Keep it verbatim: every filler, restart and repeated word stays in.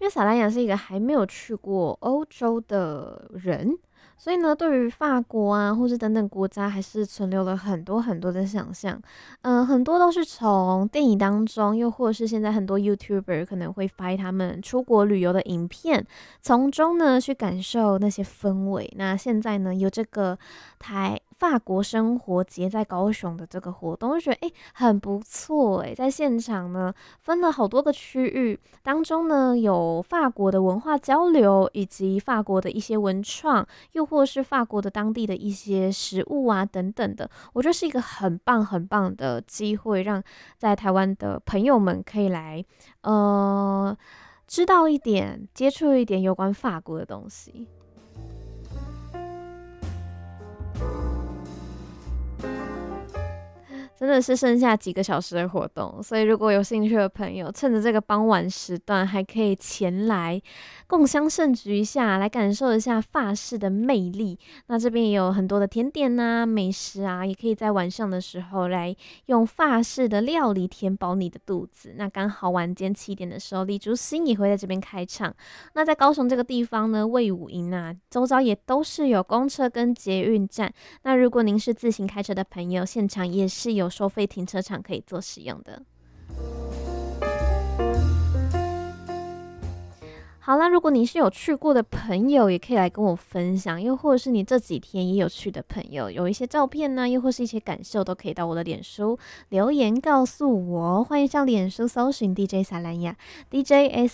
因为萨兰雅是一个还没有去过欧洲的人，所以呢，对于法国啊，或是等等国家，还是存留了很多很多的想象。嗯、呃很多都是从电影当中，又或者是现在很多 YouTuber 可能会发他们出国旅游的影片，从中呢去感受那些氛围。那现在呢，有这个台法国生活节在高雄的这个活动，就觉得诶很不错诶，在现场呢分了好多个区域，当中呢有法国的文化交流，以及法国的一些文创，又或是法国的当地的一些食物啊等等的，我觉得是一个很棒很棒的机会，让在台湾的朋友们可以来呃知道一点、接触一点有关法国的东西。真的是剩下几个小时的活动，所以如果有兴趣的朋友，趁着这个傍晚时段，还可以前来共襄盛举一下，来感受一下法式的魅力。那这边也有很多的甜点啊、美食啊，也可以在晚上的时候来用法式的料理填饱你的肚子。那刚好晚间七点的时候，李竹新也会在这边开唱。那在高雄这个地方呢，魏武营啊，周遭也都是有公车跟捷运站。那如果您是自行开车的朋友，现场也是有收费停车场可以做使用的。好啦，如果你是有去过的朋友，也可以来跟我分享，又或者是你这几天也有去的朋友，有一些照片呢、又或是一些感受，都可以到我的脸书留言告诉我。欢迎上脸书搜寻 D J 萨兰雅 D J S